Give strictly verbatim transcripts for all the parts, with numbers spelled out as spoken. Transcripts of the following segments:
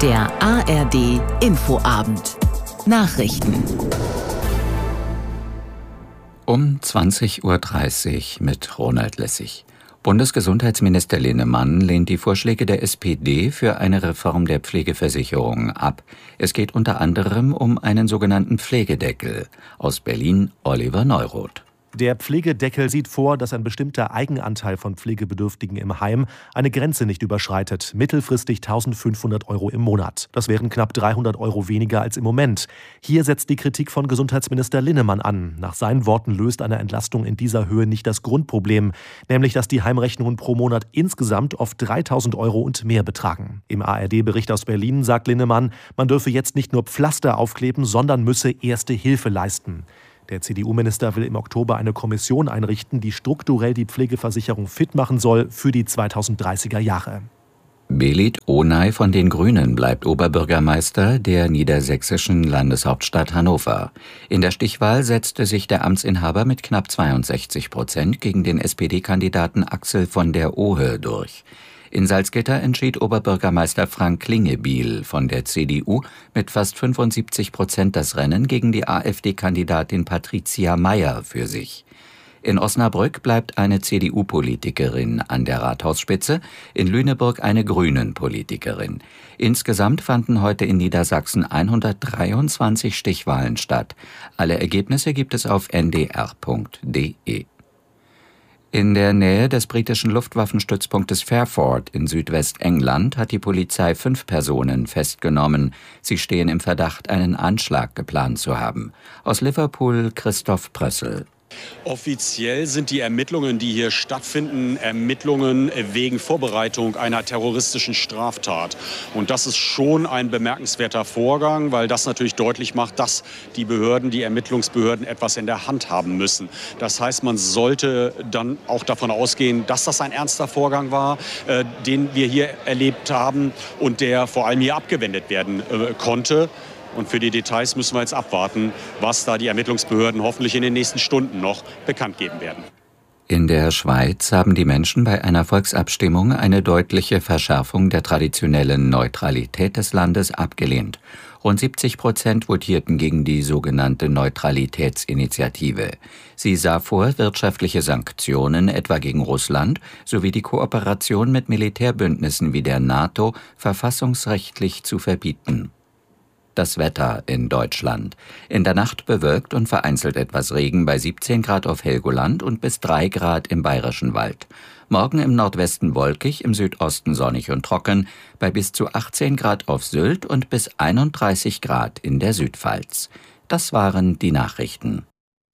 Der A R D Infoabend. Nachrichten. Um zwanzig Uhr dreißig mit Ronald Lessig. Bundesgesundheitsminister Linnemann lehnt die Vorschläge der S P D für eine Reform der Pflegeversicherung ab. Es geht unter anderem um einen sogenannten Pflegedeckel. Aus Berlin Oliver Neuroth. Der Pflegedeckel sieht vor, dass ein bestimmter Eigenanteil von Pflegebedürftigen im Heim eine Grenze nicht überschreitet, mittelfristig eintausendfünfhundert Euro im Monat. Das wären knapp dreihundert Euro weniger als im Moment. Hier setzt die Kritik von Gesundheitsminister Linnemann an. Nach seinen Worten löst eine Entlastung in dieser Höhe nicht das Grundproblem, nämlich dass die Heimrechnungen pro Monat insgesamt oft dreitausend Euro und mehr betragen. Im A R D-Bericht aus Berlin sagt Linnemann, man dürfe jetzt nicht nur Pflaster aufkleben, sondern müsse erste Hilfe leisten. Der C D U-Minister will im Oktober eine Kommission einrichten, die strukturell die Pflegeversicherung fit machen soll für die zweitausenddreißiger Jahre. Belit Onay von den Grünen bleibt Oberbürgermeister der niedersächsischen Landeshauptstadt Hannover. In der Stichwahl setzte sich der Amtsinhaber mit knapp zweiundsechzig Prozent gegen den S P D-Kandidaten Axel von der Ohe durch. In Salzgitter entschied Oberbürgermeister Frank Klingebiel von der C D U mit fast fünfundsiebzig Prozent das Rennen gegen die AfD-Kandidatin Patricia Meyer für sich. In Osnabrück bleibt eine C D U-Politikerin an der Rathausspitze, in Lüneburg eine Grünen-Politikerin. Insgesamt fanden heute in Niedersachsen hundertdreiundzwanzig Stichwahlen statt. Alle Ergebnisse gibt es auf n d r punkt d e. In der Nähe des britischen Luftwaffenstützpunktes Fairford in Südwestengland hat die Polizei fünf Personen festgenommen. Sie stehen im Verdacht, einen Anschlag geplant zu haben. Aus Liverpool Christoph Prössel. Offiziell sind die Ermittlungen, die hier stattfinden, Ermittlungen wegen Vorbereitung einer terroristischen Straftat. Und das ist schon ein bemerkenswerter Vorgang, weil das natürlich deutlich macht, dass die Behörden, die Ermittlungsbehörden etwas in der Hand haben müssen. Das heißt, man sollte dann auch davon ausgehen, dass das ein ernster Vorgang war, äh, den wir hier erlebt haben und der vor allem hier abgewendet werden äh, konnte. Und für die Details müssen wir jetzt abwarten, was da die Ermittlungsbehörden hoffentlich in den nächsten Stunden noch bekannt geben werden. In der Schweiz haben die Menschen bei einer Volksabstimmung eine deutliche Verschärfung der traditionellen Neutralität des Landes abgelehnt. Rund siebzig Prozent votierten gegen die sogenannte Neutralitätsinitiative. Sie sah vor, wirtschaftliche Sanktionen etwa gegen Russland sowie die Kooperation mit Militärbündnissen wie der NATO verfassungsrechtlich zu verbieten. Das Wetter in Deutschland. In der Nacht bewölkt und vereinzelt etwas Regen bei siebzehn Grad auf Helgoland und bis drei Grad im Bayerischen Wald. Morgen im Nordwesten wolkig, im Südosten sonnig und trocken, bei bis zu achtzehn Grad auf Sylt und bis einunddreißig Grad in der Südpfalz. Das waren die Nachrichten.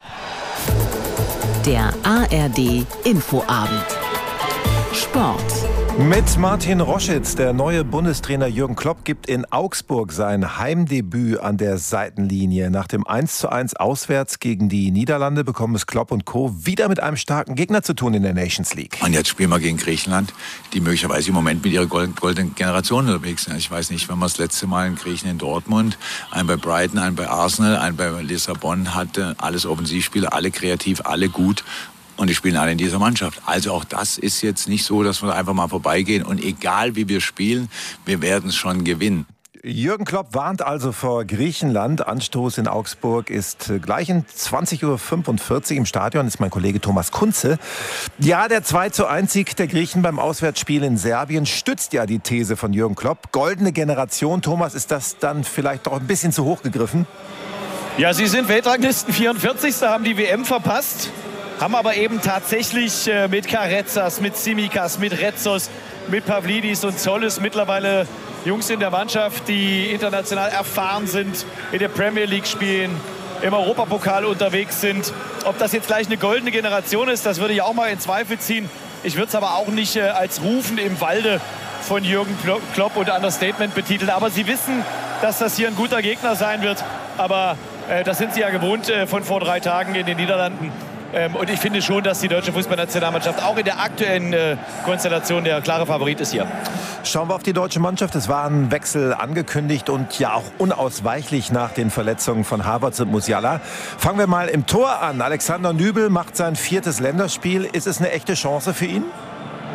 Der A R D Infoabend. Sport. Mit Martin Roschitz, der neue Bundestrainer Jürgen Klopp, gibt in Augsburg sein Heimdebüt an der Seitenlinie. Nach dem eins zu eins auswärts gegen die Niederlande bekommen es Klopp und Co. wieder mit einem starken Gegner zu tun in der Nations League. Und jetzt spielen wir gegen Griechenland, die möglicherweise im Moment mit ihrer goldenen Generation unterwegs sind. Ich weiß nicht, wenn wir das letzte Mal in Griechen in Dortmund, einen bei Brighton, einen bei Arsenal, einen bei Lissabon hatte, alles Offensivspieler, alle kreativ, alle gut. Und die spielen alle in dieser Mannschaft. Also auch das ist jetzt nicht so, dass wir einfach mal vorbeigehen. Und egal wie wir spielen, wir werden es schon gewinnen. Jürgen Klopp warnt also vor Griechenland. Anstoß in Augsburg ist gleich um zwanzig Uhr fünfundvierzig im Stadion. Das ist mein Kollege Thomas Kunze. Ja, der zwei zu eins Sieg der Griechen beim Auswärtsspiel in Serbien stützt ja die These von Jürgen Klopp. Goldene Generation. Thomas, ist das dann vielleicht doch ein bisschen zu hoch gegriffen? Ja, sie sind Weltranglisten vierundvierzigsten haben die W M verpasst. Haben aber eben tatsächlich äh, mit Karetsas, mit Tsimikas, mit Retzos, mit Pavlidis und Zollis mittlerweile Jungs in der Mannschaft, die international erfahren sind, in der Premier League spielen, im Europapokal unterwegs sind. Ob das jetzt gleich eine goldene Generation ist, das würde ich auch mal in Zweifel ziehen. Ich würde es aber auch nicht äh, als Rufen im Walde von Jürgen Klopp und Understatement betiteln. Aber sie wissen, dass das hier ein guter Gegner sein wird. Aber äh, das sind sie ja gewohnt äh, von vor drei Tagen in den Niederlanden. Ähm, und ich finde schon, dass die deutsche Fußballnationalmannschaft auch in der aktuellen äh, Konstellation der klare Favorit ist hier. Schauen wir auf die deutsche Mannschaft. Es war ein Wechsel angekündigt und ja auch unausweichlich nach den Verletzungen von Havertz und Musiala. Fangen wir mal im Tor an. Alexander Nübel macht sein viertes Länderspiel. Ist es eine echte Chance für ihn?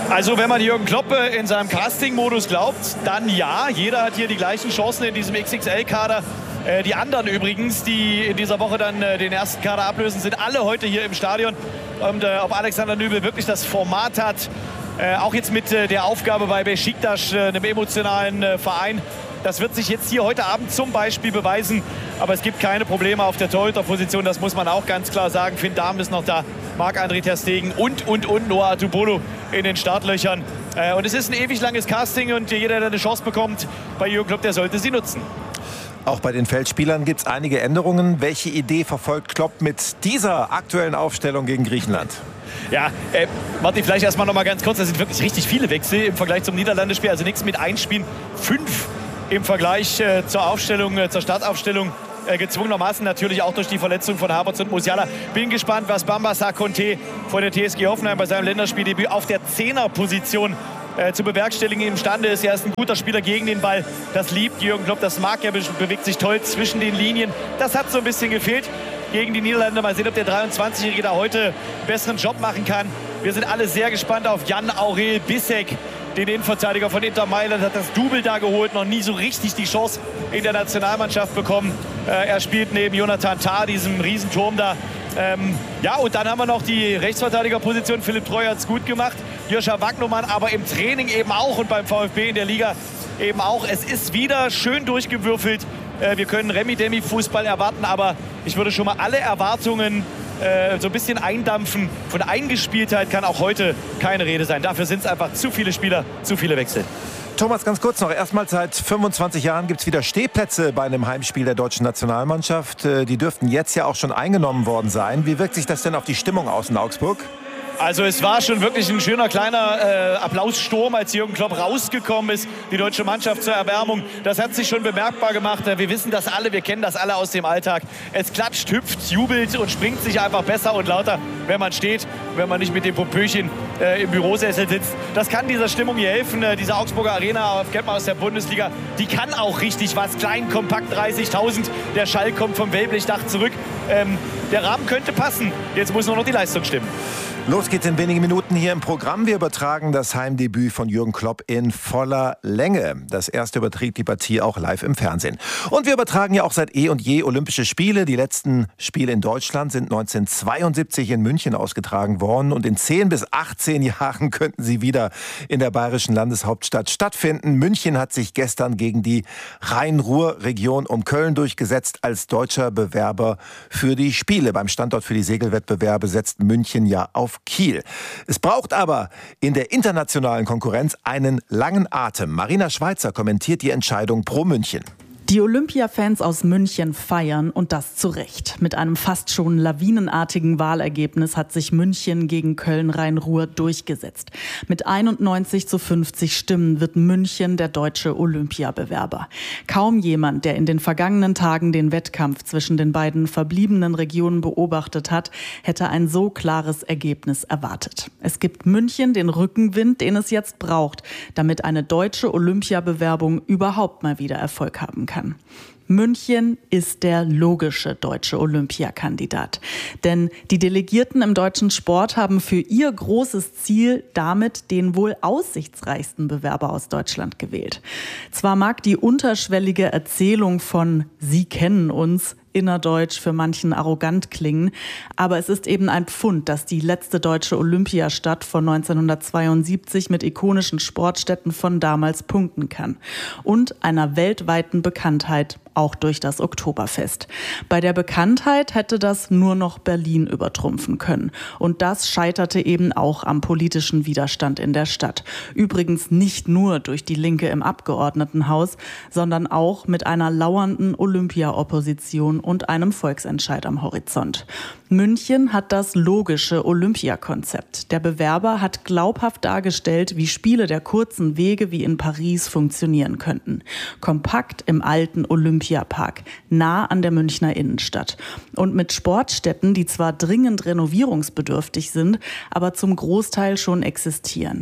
Also wenn man Jürgen Klopp in seinem Casting-Modus glaubt, dann ja. Jeder hat hier die gleichen Chancen in diesem X X L-Kader. Äh, die anderen übrigens, die in dieser Woche dann äh, den ersten Kader ablösen, sind alle heute hier im Stadion. Und äh, ob Alexander Nübel wirklich das Format hat, äh, auch jetzt mit äh, der Aufgabe bei Beşiktaş, äh, einem emotionalen äh, Verein, das wird sich jetzt hier heute Abend zum Beispiel beweisen. Aber es gibt keine Probleme auf der Torhüterposition, das muss man auch ganz klar sagen. Finn Dahm ist noch da, Marc-André ter Stegen und, und, und Noah Atubolo in den Startlöchern. Äh, und es ist ein ewig langes Casting und jeder, der eine Chance bekommt bei Jürgen Klopp, der sollte sie nutzen. Auch bei den Feldspielern gibt es einige Änderungen. Welche Idee verfolgt Klopp mit dieser aktuellen Aufstellung gegen Griechenland? Ja, äh, Martin, vielleicht erstmal noch mal ganz kurz. Das sind wirklich richtig viele Wechsel im Vergleich zum Niederlandespiel. Also nichts mit Einspielen. Fünf im Vergleich äh, zur Aufstellung, äh, zur Startaufstellung. Äh, gezwungenermaßen natürlich auch durch die Verletzung von Havertz und Musiala. Bin gespannt, was Bamba Sarr-Conte von der T S G Hoffenheim bei seinem Länderspieldebüt auf der Zehnerposition Äh, zu bewerkstelligen imstande ist. Er ist ein guter Spieler gegen den Ball. Das liebt Jürgen Klopp, das mag er, be bewegt sich toll zwischen den Linien. Das hat so ein bisschen gefehlt gegen die Niederländer. Mal sehen, ob der dreiundzwanzigjährige da heute einen besseren Job machen kann. Wir sind alle sehr gespannt auf Jan Aurel Bissek, den Innenverteidiger von Inter Mailand, hat das Double da geholt, noch nie so richtig die Chance in der Nationalmannschaft bekommen. Äh, er spielt neben Jonathan Tah, diesem Riesenturm da. Ähm, ja, und dann haben wir noch die Rechtsverteidigerposition. Philipp Treu hat es gut gemacht. Joscha Wagnumann aber im Training eben auch und beim VfB in der Liga eben auch. Es ist wieder schön durchgewürfelt. Äh, wir können Remi-Demi-Fußball erwarten, aber ich würde schon mal alle Erwartungen äh, so ein bisschen eindampfen. Von Eingespieltheit kann auch heute keine Rede sein. Dafür sind es einfach zu viele Spieler, zu viele Wechsel. Thomas, ganz kurz noch. Erstmal seit fünfundzwanzig Jahren gibt es wieder Stehplätze bei einem Heimspiel der deutschen Nationalmannschaft. Die dürften jetzt ja auch schon eingenommen worden sein. Wie wirkt sich das denn auf die Stimmung aus in Augsburg? Also es war schon wirklich ein schöner kleiner äh, Applaussturm, als Jürgen Klopp rausgekommen ist, die deutsche Mannschaft zur Erwärmung. Das hat sich schon bemerkbar gemacht. Wir wissen das alle, wir kennen das alle aus dem Alltag. Es klatscht, hüpft, jubelt und springt sich einfach besser und lauter, wenn man steht, wenn man nicht mit dem Popöchen äh, im Bürosessel sitzt. Das kann dieser Stimmung hier helfen. Äh, diese Augsburger Arena, kennt man aus der Bundesliga, die kann auch richtig was. Klein, kompakt, dreißigtausend. Der Schall kommt vom Wellblechdach zurück. Ähm, der Rahmen könnte passen. Jetzt muss nur noch die Leistung stimmen. Los geht's in wenigen Minuten hier im Programm. Wir übertragen das Heimdebüt von Jürgen Klopp in voller Länge. Das erste überträgt die Partie auch live im Fernsehen. Und wir übertragen ja auch seit eh und je Olympische Spiele. Die letzten Spiele in Deutschland sind neunzehnhundertzweiundsiebzig in München ausgetragen worden. Und in zehn bis achtzehn Jahren könnten sie wieder in der bayerischen Landeshauptstadt stattfinden. München hat sich gestern gegen die Rhein-Ruhr-Region um Köln durchgesetzt als deutscher Bewerber für die Spiele. Beim Standort für die Segelwettbewerbe setzt München ja auf Kiel. Es braucht aber in der internationalen Konkurrenz einen langen Atem. Marina Schweizer kommentiert die Entscheidung pro München. Die Olympia-Fans aus München feiern und das zu Recht. Mit einem fast schon lawinenartigen Wahlergebnis hat sich München gegen Köln-Rhein-Ruhr durchgesetzt. Mit einundneunzig zu fünfzig Stimmen wird München der deutsche Olympiabewerber. Kaum jemand, der in den vergangenen Tagen den Wettkampf zwischen den beiden verbliebenen Regionen beobachtet hat, hätte ein so klares Ergebnis erwartet. Es gibt München den Rückenwind, den es jetzt braucht, damit eine deutsche Olympiabewerbung überhaupt mal wieder Erfolg haben kann. München ist der logische deutsche Olympiakandidat. Denn die Delegierten im deutschen Sport haben für ihr großes Ziel damit den wohl aussichtsreichsten Bewerber aus Deutschland gewählt. Zwar mag die unterschwellige Erzählung von „Sie kennen uns" innerdeutsch für manchen arrogant klingen, aber es ist eben ein Pfund, dass die letzte deutsche Olympiastadt von neunzehnhundertzweiundsiebzig mit ikonischen Sportstätten von damals punkten kann und einer weltweiten Bekanntheit auch durch das Oktoberfest. Bei der Bekanntheit hätte das nur noch Berlin übertrumpfen können. Und das scheiterte eben auch am politischen Widerstand in der Stadt. Übrigens nicht nur durch die Linke im Abgeordnetenhaus, sondern auch mit einer lauernden Olympia-Opposition und einem Volksentscheid am Horizont. München hat das logische Olympiakonzept. Der Bewerber hat glaubhaft dargestellt, wie Spiele der kurzen Wege wie in Paris funktionieren könnten. Kompakt im alten Olympiapark, nah an der Münchner Innenstadt. Und mit Sportstätten, die zwar dringend renovierungsbedürftig sind, aber zum Großteil schon existieren.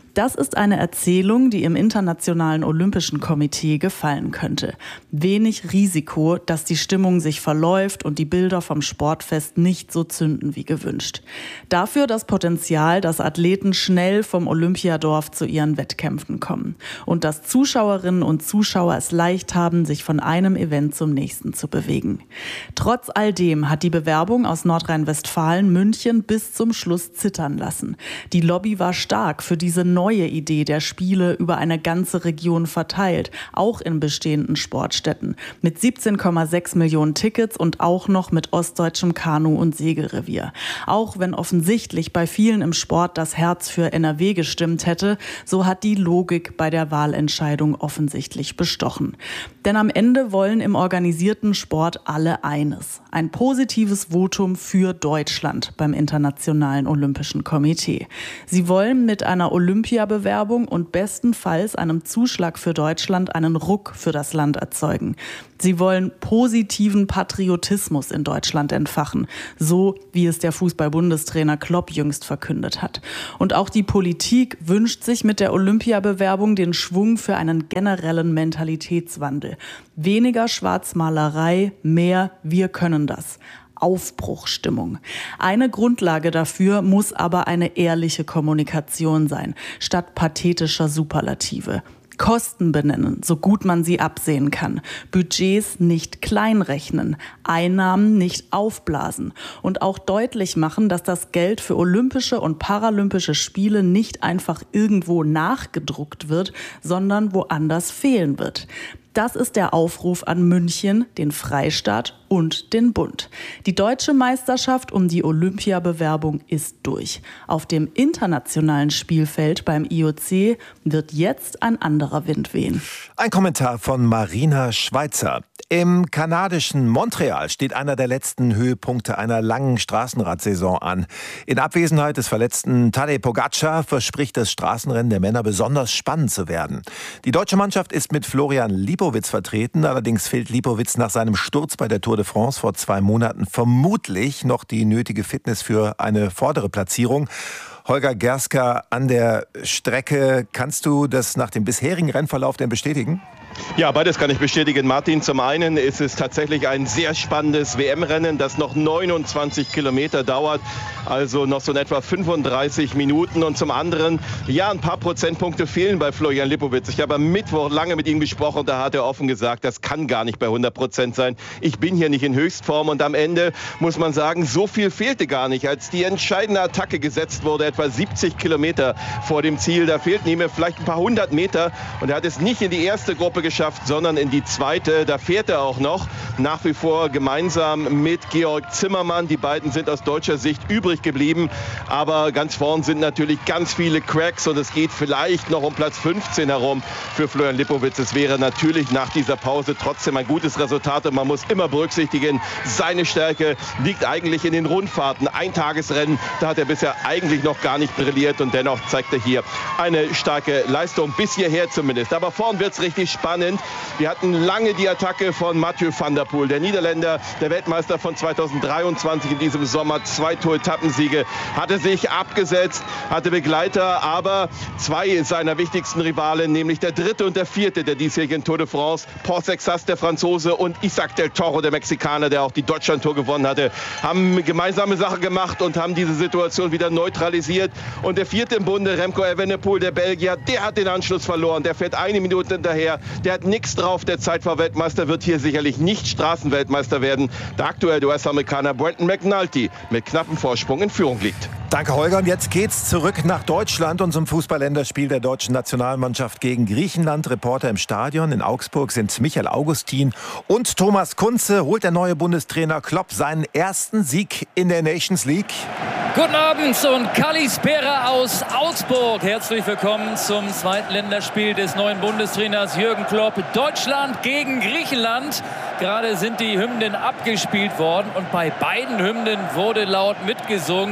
Das ist eine Erzählung, die im Internationalen Olympischen Komitee gefallen könnte. Wenig Risiko, dass die Stimmung sich verläuft und die Bilder vom Sportfest nicht so zünden wie gewünscht. Dafür das Potenzial, dass Athleten schnell vom Olympiadorf zu ihren Wettkämpfen kommen und dass Zuschauerinnen und Zuschauer es leicht haben, sich von einem Event zum nächsten zu bewegen. Trotz all dem hat die Bewerbung aus Nordrhein-Westfalen München bis zum Schluss zittern lassen. Die Lobby war stark für diese neue Idee der Spiele über eine ganze Region verteilt, auch in bestehenden Sportstätten, mit siebzehn Komma sechs Millionen Tickets und auch noch mit ostdeutschem Kanu- und Segelrevier. Auch wenn offensichtlich bei vielen im Sport das Herz für N R W gestimmt hätte, so hat die Logik bei der Wahlentscheidung offensichtlich bestochen. Denn am Ende wollen im organisierten Sport alle eines: ein positives Votum für Deutschland beim Internationalen Olympischen Komitee. Sie wollen mit einer Olympiabewerbung und bestenfalls einem Zuschlag für Deutschland einen Ruck für das Land erzeugen. Sie wollen positiven Patriotismus in Deutschland entfachen, so wie es der Fußball-Bundestrainer Klopp jüngst verkündet hat. Und auch die Politik wünscht sich mit der Olympiabewerbung den Schwung für einen generellen Mentalitätswandel. Weniger Schwarzmalerei, mehr wir können das. Aufbruchstimmung. Eine Grundlage dafür muss aber eine ehrliche Kommunikation sein, statt pathetischer Superlative. Kosten benennen, so gut man sie absehen kann. Budgets nicht kleinrechnen, Einnahmen nicht aufblasen und auch deutlich machen, dass das Geld für Olympische und Paralympische Spiele nicht einfach irgendwo nachgedruckt wird, sondern woanders fehlen wird. Das ist der Aufruf an München, den Freistaat und den Bund. Die deutsche Meisterschaft um die Olympiabewerbung ist durch. Auf dem internationalen Spielfeld beim I O C wird jetzt ein anderer Wind wehen. Ein Kommentar von Marina Schweizer. Im kanadischen Montreal steht einer der letzten Höhepunkte einer langen Straßenradsaison an. In Abwesenheit des verletzten Tadej Pogačar verspricht das Straßenrennen der Männer besonders spannend zu werden. Die deutsche Mannschaft ist mit Florian Lipowitz vertreten. Allerdings fehlt Lipowitz nach seinem Sturz bei der Tour de France vor zwei Monaten vermutlich noch die nötige Fitness für eine vordere Platzierung. Holger Gerska an der Strecke. Kannst du das nach dem bisherigen Rennverlauf denn bestätigen? Ja, beides kann ich bestätigen, Martin. Zum einen ist es tatsächlich ein sehr spannendes W M-Rennen, das noch neunundzwanzig Kilometer dauert, also noch so in etwa fünfunddreißig Minuten. Und zum anderen, ja, ein paar Prozentpunkte fehlen bei Florian Lipowitz. Ich habe am Mittwoch lange mit ihm gesprochen, da hat er offen gesagt, das kann gar nicht bei hundert Prozent sein. Ich bin hier nicht in Höchstform und am Ende muss man sagen, so viel fehlte gar nicht. Als die entscheidende Attacke gesetzt wurde, etwa siebzig Kilometer vor dem Ziel, da fehlten ihm vielleicht ein paar hundert Meter und er hat es nicht in die erste Gruppe geschafft, sondern in die zweite. Da fährt er auch noch nach wie vor gemeinsam mit Georg Zimmermann. Die beiden sind aus deutscher Sicht übrig geblieben. Aber ganz vorn sind natürlich ganz viele Cracks und es geht vielleicht noch um Platz fünfzehn herum für Florian Lipowitz. Es wäre natürlich nach dieser Pause trotzdem ein gutes Resultat und man muss immer berücksichtigen, seine Stärke liegt eigentlich in den Rundfahrten. Eintagesrennen, da hat er bisher eigentlich noch gar nicht brilliert und dennoch zeigt er hier eine starke Leistung, bis hierher zumindest. Aber vorn wird es richtig spannend. Wir hatten lange die Attacke von Mathieu van der Poel, der Niederländer, der Weltmeister von zweitausenddreiundzwanzig in diesem Sommer, zwei Tour-Etappensiege, hatte sich abgesetzt, hatte Begleiter, aber zwei seiner wichtigsten Rivalen, nämlich der dritte und der vierte der diesjährigen Tour de France, Port Sexas, der Franzose, und Isaac del Toro, der Mexikaner, der auch die Deutschland-Tour gewonnen hatte, haben gemeinsame Sache gemacht und haben diese Situation wieder neutralisiert. Und der vierte im Bunde, Remco Evenepoel, der Belgier, der hat den Anschluss verloren, der fährt eine Minute hinterher. Der hat nichts drauf, der Zeitfahrweltmeister wird hier sicherlich nicht Straßenweltmeister werden. Der aktuelle U S-Amerikaner Brenton McNulty mit knappem Vorsprung in Führung liegt. Danke, Holger. Und jetzt geht's zurück nach Deutschland und zum Fußballländerspiel der deutschen Nationalmannschaft gegen Griechenland. Reporter im Stadion in Augsburg sind Michael Augustin und Thomas Kunze. Holt der neue Bundestrainer Klopp seinen ersten Sieg in der Nations League? Guten Abend und Kalispera aus Augsburg. Herzlich willkommen zum zweiten Länderspiel des neuen Bundestrainers Jürgen Klopp. Deutschland gegen Griechenland. Gerade sind die Hymnen abgespielt worden und bei beiden Hymnen wurde laut mitgesungen.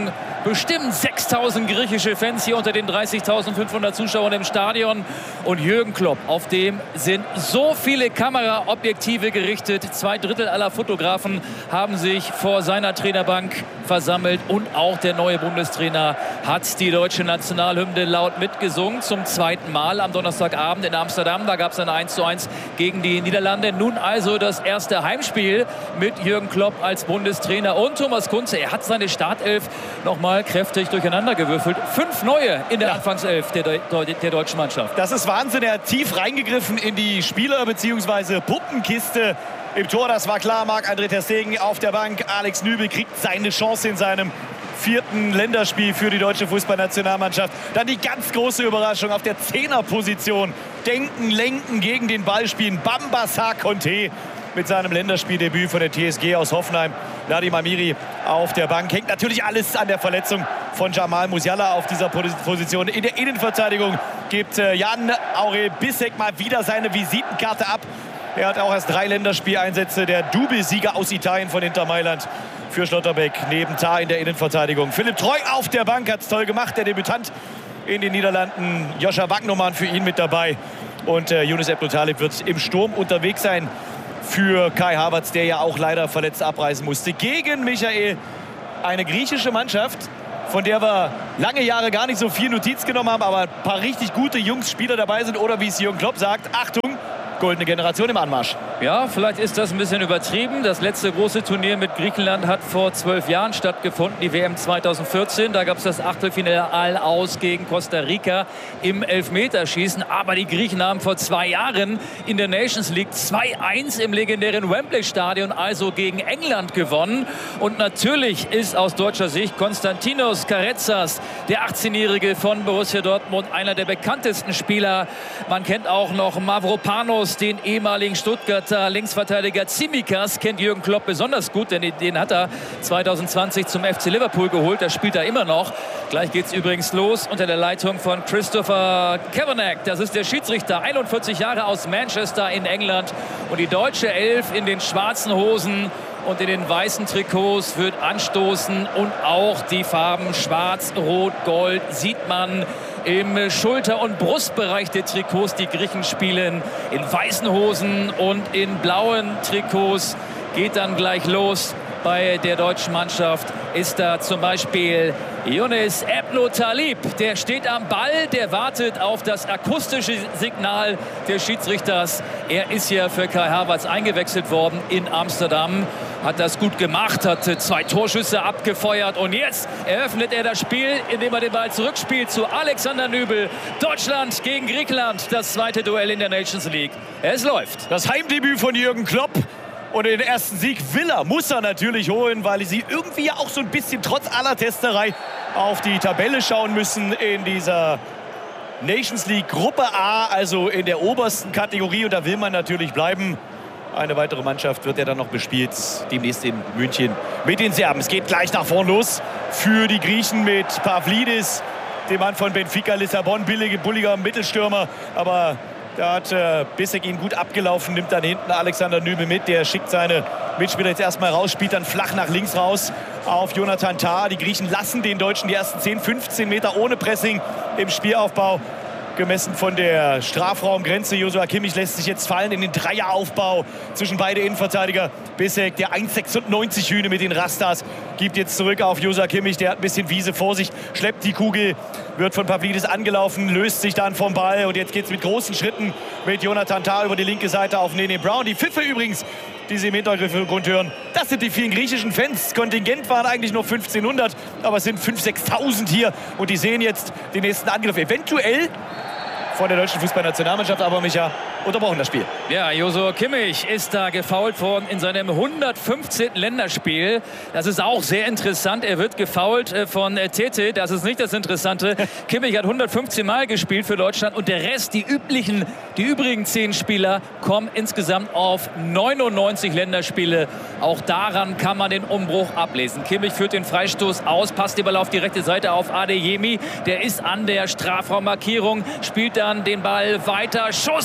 bestimmt sechstausend griechische Fans hier unter den dreißigtausendfünfhundert Zuschauern im Stadion. Und Jürgen Klopp, auf dem sind so viele Kameraobjektive gerichtet. Zwei Drittel aller Fotografen haben sich vor seiner Trainerbank versammelt. Und auch der neue Bundestrainer hat die deutsche Nationalhymne laut mitgesungen. Zum zweiten Mal am Donnerstagabend in Amsterdam. Da gab es ein eins zu eins gegen die Niederlande. Nun also das erste Heimspiel mit Jürgen Klopp als Bundestrainer. Und Thomas Kunze, er hat seine Startelf noch mal kräftig durcheinandergewürfelt. Fünf neue in der ja. Anfangself der, Deu der deutschen Mannschaft. Das ist Wahnsinn. Er hat tief reingegriffen in die Spieler- bzw. Puppenkiste. Im Tor, das war klar, Marc-André ter Stegen auf der Bank. Alex Nübel kriegt seine Chance in seinem vierten Länderspiel für die deutsche Fußballnationalmannschaft. Dann die ganz große Überraschung auf der Zehnerposition. Denken, lenken, gegen den Ball spielen. Bamba Sarr-Conté mit seinem Länderspieldebüt von der T S G aus Hoffenheim. Nadim Amiri auf der Bank. Hängt natürlich alles an der Verletzung von Jamal Musiala auf dieser Position. In der Innenverteidigung gibt Jan-Aurel Bissek mal wieder seine Visitenkarte ab. Er hat auch erst drei Länderspieleinsätze. Der Doublesieger aus Italien von Inter Mailand für Schlotterbeck. Neben Tah in der Innenverteidigung. Philipp Treu auf der Bank, hat es toll gemacht. Der Debütant in den Niederlanden. Joscha Wagnumann für ihn mit dabei. Und äh, Younes Abdul Talib wird im Sturm unterwegs sein für Kai Havertz, der ja auch leider verletzt abreisen musste. Gegen Michael, eine griechische Mannschaft, von der wir lange Jahre gar nicht so viel Notiz genommen haben, aber ein paar richtig gute Jungs, Spieler dabei sind. Oder wie es Jürgen Klopp sagt, Achtung, goldene Generation im Anmarsch. Ja, vielleicht ist das ein bisschen übertrieben. Das letzte große Turnier mit Griechenland hat vor zwölf Jahren stattgefunden, die W M zweitausendvierzehn. Da gab es das Achtelfinale aus gegen Costa Rica im Elfmeterschießen. Aber die Griechen haben vor zwei Jahren in der Nations League zwei eins im legendären Wembley-Stadion, also gegen England, gewonnen. Und natürlich ist aus deutscher Sicht Konstantinos Karetzas, der achtzehnjährige von Borussia Dortmund, einer der bekanntesten Spieler. Man kennt auch noch Mavropanos, den ehemaligen Stuttgarter Linksverteidiger. Tsimikas kennt Jürgen Klopp besonders gut, denn den hat er zweitausendzwanzig zum F C Liverpool geholt. Da spielt er immer noch. Gleich geht es übrigens los unter der Leitung von Christopher Kavanagh. Das ist der Schiedsrichter, einundvierzig Jahre aus Manchester in England. Und die deutsche Elf in den schwarzen Hosen und in den weißen Trikots wird anstoßen. Und auch die Farben schwarz, rot, gold sieht man im Schulter- und Brustbereich der Trikots. Die Griechen spielen in weißen Hosen und in blauen Trikots. Geht dann gleich los. Bei der deutschen Mannschaft ist da zum Beispiel Younes Abdul Talib. Der steht am Ball, der wartet auf das akustische Signal des Schiedsrichters. Er ist ja für Kai Havertz eingewechselt worden in Amsterdam. Hat das gut gemacht, hat zwei Torschüsse abgefeuert. Und jetzt eröffnet er das Spiel, indem er den Ball zurückspielt zu Alexander Nübel. Deutschland gegen Griechenland, das zweite Duell in der Nations League. Es läuft. Das Heimdebüt von Jürgen Klopp. Und den ersten Sieg will er, muss er natürlich holen, weil sie irgendwie ja auch so ein bisschen trotz aller Testerei auf die Tabelle schauen müssen in dieser Nations League Gruppe A, also in der obersten Kategorie. Und da will man natürlich bleiben. Eine weitere Mannschaft wird ja dann noch bespielt, demnächst in München mit den Serben. Es geht gleich nach vorn los für die Griechen mit Pavlidis, dem Mann von Benfica Lissabon, billige, bulliger Mittelstürmer, aber da hat äh, Bissek ihn gut abgelaufen, nimmt dann hinten Alexander Nübel mit. Der schickt seine Mitspieler jetzt erstmal raus, spielt dann flach nach links raus auf Jonathan Tah. Die Griechen lassen den Deutschen die ersten zehn, fünfzehn Meter ohne Pressing im Spielaufbau. Gemessen von der Strafraumgrenze. Joshua Kimmich lässt sich jetzt fallen in den Dreieraufbau zwischen beide Innenverteidiger. Bissek, der eins Komma sechsundneunzig Hühne mit den Rastas, gibt jetzt zurück auf Joshua Kimmich. Der hat ein bisschen Wiese vor sich, schleppt die Kugel, wird von Pavlidis angelaufen, löst sich dann vom Ball. Und jetzt geht es mit großen Schritten mit Jonathan Tah über die linke Seite auf Nene Brown. Die Pfiffe übrigens, die Sie im Hintergrund hören, das sind die vielen griechischen Fans. Kontingent waren eigentlich nur fünfzehnhundert, aber es sind fünftausend, sechstausend hier. Und die sehen jetzt den nächsten Angriff. Eventuell von der deutschen Fußballnationalmannschaft, aber Micha, unterbrochen das Spiel. Ja, Joshua Kimmich ist da gefoult worden in seinem hundertfünfzehnten Länderspiel. Das ist auch sehr interessant. Er wird gefoult von Tete. Das ist nicht das Interessante. Kimmich hat hundertfünfzehn Mal gespielt für Deutschland und der Rest, die üblichen, die übrigen zehn Spieler, kommen insgesamt auf neunundneunzig Länderspiele. Auch daran kann man den Umbruch ablesen. Kimmich führt den Freistoß aus, passt den Ball auf die rechte Seite auf Adeyemi. Der ist an der Strafraummarkierung, spielt dann den Ball weiter. Schuss dann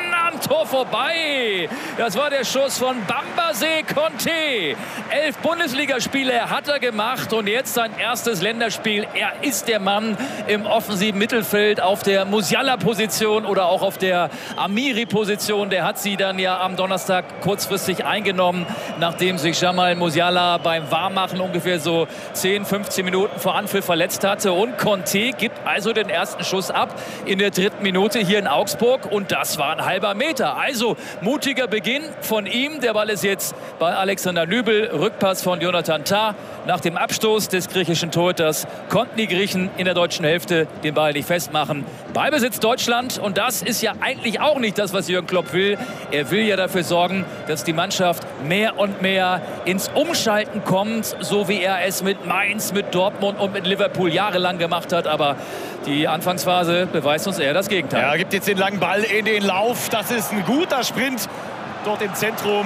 am Tor vorbei. Das war der Schuss von Bambasé Conté. Elf Bundesligaspiele hat er gemacht und jetzt sein erstes Länderspiel. Er ist der Mann im offensiven Mittelfeld auf der Musiala-Position oder auch auf der Amiri-Position. Der hat sie dann ja am Donnerstag kurzfristig eingenommen, nachdem sich Jamal Musiala beim Warmmachen ungefähr so zehn, fünfzehn Minuten vor Anpfiff verletzt hatte. Und Conté gibt also den ersten Schuss ab in der dritten Minute hier in Augsburg. Und das war ein halber Meter. Also mutiger Beginn von ihm. Der Ball ist jetzt bei Alexander Nübel. Rückpass von Jonathan Tah. Nach dem Abstoß des griechischen Torhüters konnten die Griechen in der deutschen Hälfte den Ball nicht festmachen. Ballbesitz Deutschland. Und das ist ja eigentlich auch nicht das, was Jürgen Klopp will. Er will ja dafür sorgen, dass die Mannschaft mehr und mehr ins Umschalten kommt, so wie er es mit Mainz, mit Dortmund und mit Liverpool jahrelang gemacht hat. Aber die Anfangsphase beweist uns eher das Gegenteil. Er gibt jetzt den langen Ball in den Lauf. Das ist ein guter Sprint dort im Zentrum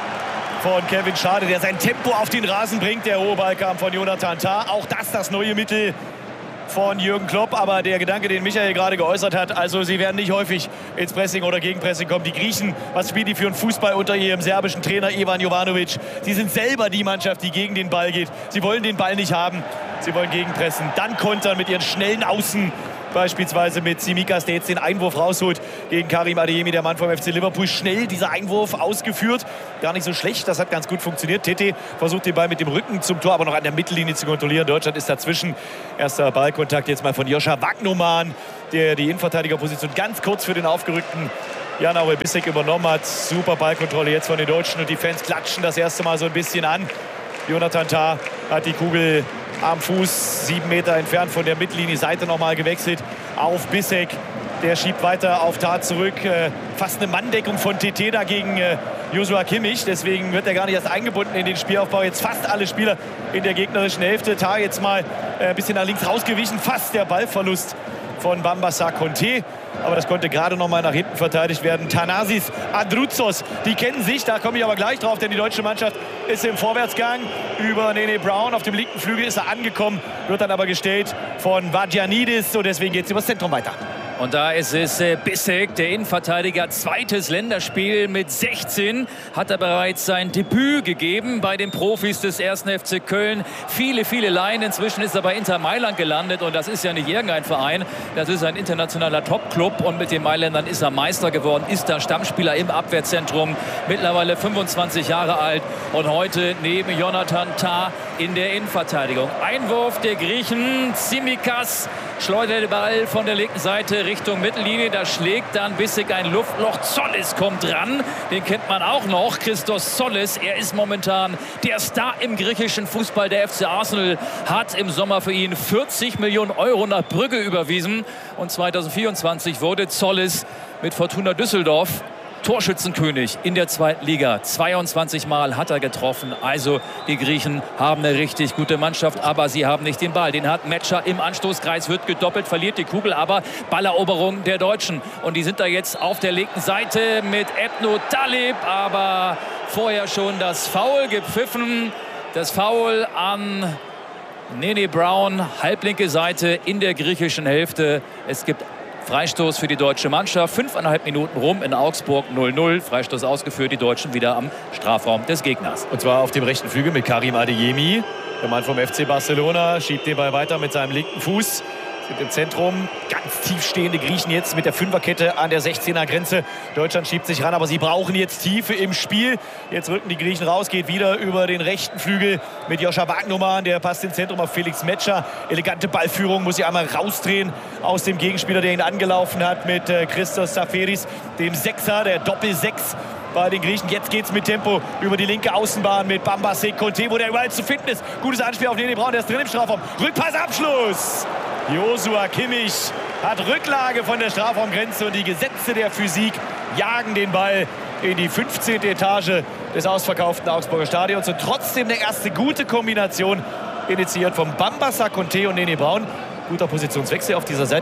von Kevin Schade, der sein Tempo auf den Rasen bringt. Der hohe Ball kam von Jonathan Tah. Auch das das neue Mittel von Jürgen Klopp. Aber der Gedanke, den Michael gerade geäußert hat, also sie werden nicht häufig ins Pressing oder Gegenpressing kommen. Die Griechen, was spielen die für einen Fußball unter ihrem serbischen Trainer Ivan Jovanovic? Sie sind selber die Mannschaft, die gegen den Ball geht. Sie wollen den Ball nicht haben. Sie wollen gegenpressen. Dann kontern mit ihren schnellen Außen. Beispielsweise mit Tsimikas, der jetzt den Einwurf rausholt gegen Karim Adeyemi, der Mann vom F C Liverpool. Schnell dieser Einwurf ausgeführt. Gar nicht so schlecht, das hat ganz gut funktioniert. Tete versucht den Ball mit dem Rücken zum Tor, aber noch an der Mittellinie zu kontrollieren. Deutschland ist dazwischen. Erster Ballkontakt jetzt mal von Joscha Wagnumann, der die Innenverteidigerposition ganz kurz für den aufgerückten Jan-Aurel Bissek übernommen hat. Super Ballkontrolle jetzt von den Deutschen und die Fans klatschen das erste Mal so ein bisschen an. Jonathan Tah hat die Kugel am Fuß, sieben Meter entfernt von der Mittellinie, Seite nochmal gewechselt auf Bissek. Der schiebt weiter auf Tah zurück. Äh, fast eine Manndeckung von T T dagegen äh, Joshua Kimmich. Deswegen wird er gar nicht erst eingebunden in den Spielaufbau. Jetzt fast alle Spieler in der gegnerischen Hälfte. Tah jetzt mal äh, ein bisschen nach links rausgewichen. Fast der Ballverlust von Bambasé Conté. Aber das konnte gerade noch mal nach hinten verteidigt werden. Thanasis Adrouzos, die kennen sich, da komme ich aber gleich drauf, denn die deutsche Mannschaft ist im Vorwärtsgang. Über Nene Brown auf dem linken Flügel ist er angekommen, wird dann aber gestellt von Vadjanidis und deswegen geht es übers Zentrum weiter. Und da ist es äh, Bissek, der Innenverteidiger, zweites Länderspiel mit sechzehn. Hat er bereits sein Debüt gegeben bei den Profis des ersten F C Köln. Viele, viele Leihen. Inzwischen ist er bei Inter Mailand gelandet. Und das ist ja nicht irgendein Verein. Das ist ein internationaler Top-Club. Und mit den Mailändern ist er Meister geworden. Ist da Stammspieler im Abwehrzentrum. Mittlerweile fünfundzwanzig Jahre alt. Und heute neben Jonathan Tah in der Innenverteidigung. Einwurf der Griechen. Tsimikas schleudert den Ball von der linken Seite Richtung Mittellinie. Da schlägt dann Bissek ein Luftloch. Zollis kommt dran. Den kennt man auch noch. Christos Zollis. Er ist momentan der Star im griechischen Fußball. Der F C Arsenal hat im Sommer für ihn vierzig Millionen Euro nach Brügge überwiesen. Und zweitausendvierundzwanzig wurde Zollis mit Fortuna Düsseldorf Torschützenkönig in der zweiten Liga. zweiundzwanzig Mal hat er getroffen. Also die Griechen haben eine richtig gute Mannschaft, aber sie haben nicht den Ball. Den hat Metscher im Anstoßkreis, wird gedoppelt, verliert die Kugel, aber Balleroberung der Deutschen. Und die sind da jetzt auf der linken Seite mit Ebno Talib, aber vorher schon das Foul gepfiffen. Das Foul an Nene Brown, halblinke Seite in der griechischen Hälfte. Es gibt Freistoß für die deutsche Mannschaft. Fünfeinhalb Minuten rum in Augsburg, null null. Freistoß ausgeführt, die Deutschen wieder am Strafraum des Gegners. Und zwar auf dem rechten Flügel mit Karim Adeyemi. Der Mann vom F C Barcelona schiebt den Ball weiter mit seinem linken Fuß. Sind im Zentrum ganz tief stehende Griechen jetzt mit der Fünferkette an der sechzehner Grenze. Deutschland schiebt sich ran, aber sie brauchen jetzt Tiefe im Spiel. Jetzt rücken die Griechen raus, geht wieder über den rechten Flügel mit Joscha Wagnumann. Der passt ins Zentrum auf Felix Metscher. Elegante Ballführung, muss sie einmal rausdrehen aus dem Gegenspieler, der ihn angelaufen hat mit äh, Christos Saferis, dem Sechser, der Doppel-Sechs bei den Griechen. Jetzt geht's mit Tempo über die linke Außenbahn mit Bambasé Conté, wo der überall zu finden ist. Gutes Anspiel auf Nene Brown, der ist drin im Strafraum. Rückpassabschluss. Joshua Kimmich hat Rücklage von der Strafraumgrenze und die Gesetze der Physik jagen den Ball in die fünfzehnte Etage des ausverkauften Augsburger Stadions. Und trotzdem eine erste gute Kombination, initiiert von Bambasé Conté und Nene Brown. Guter Positionswechsel auf dieser Seite.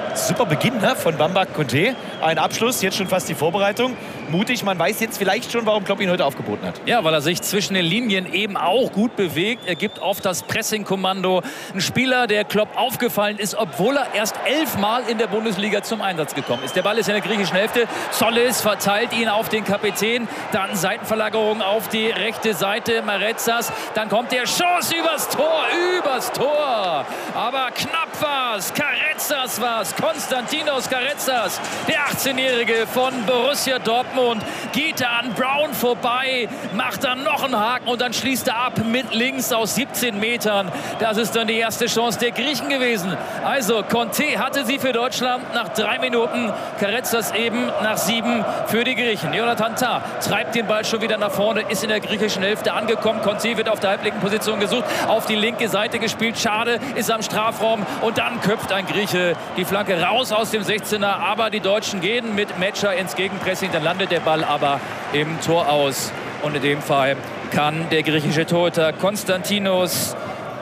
Super Beginn, ne, von Bamba Conté. Ein Abschluss, jetzt schon fast die Vorbereitung. Mutig, man weiß jetzt vielleicht schon, warum Klopp ihn heute aufgeboten hat. Ja, weil er sich zwischen den Linien eben auch gut bewegt. Er gibt oft das Pressing-Kommando. Ein Spieler, der Klopp aufgefallen ist, obwohl er erst elfmal in der Bundesliga zum Einsatz gekommen ist. Der Ball ist in der griechischen Hälfte. Zollis verteilt ihn auf den Kapitän. Dann Seitenverlagerung auf die rechte Seite. Marezas. Dann kommt der Schuss übers Tor. Übers Tor. Aber knapp war's. Carrezzas war's. Konstantinos Carrezzas. Der achtzehnjährige von Borussia Dortmund. Geht er an Brown vorbei, macht dann noch einen Haken und dann schließt er ab mit links aus siebzehn Metern. Das ist dann die erste Chance der Griechen gewesen. Also Conté hatte sie für Deutschland nach drei Minuten, Carrezzas eben nach sieben für die Griechen. Jonathan Tah treibt den Ball schon wieder nach vorne, ist in der griechischen Hälfte angekommen. Conté wird auf der halblinken Position gesucht, auf die linke Seite gespielt. Schade, ist am Strafraum und dann köpft ein Grieche die Flanke raus aus dem sechzehner. Aber die Deutschen gehen mit Metscher ins Gegenpressing, dann landet der Ball aber im Tor aus. Und in dem Fall kann der griechische Torhüter Konstantinos